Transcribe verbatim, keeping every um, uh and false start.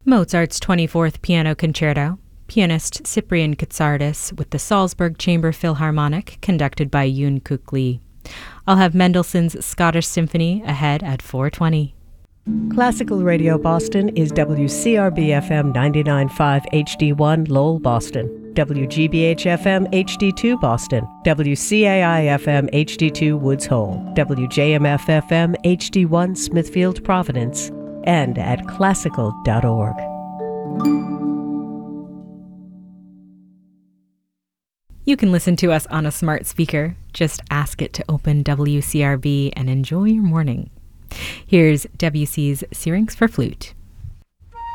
Mozart's twenty-fourth Piano Concerto, pianist Cyprian Katsardis with the Salzburg Chamber Philharmonic, conducted by Yoon Kook Lee. I'll have Mendelssohn's Scottish Symphony ahead at four twenty. Classical Radio Boston is W C R B F M ninety-nine point five H D one Lowell, Boston, W G B H F M H D two Boston, W C A I F M H D two Woods Hole, W J M F F M H D one Smithfield, Providence, and at classical dot org. You can listen to us on a smart speaker. Just ask it to open W C R B and enjoy your morning. Here's Debussy's Syrinx for Flute.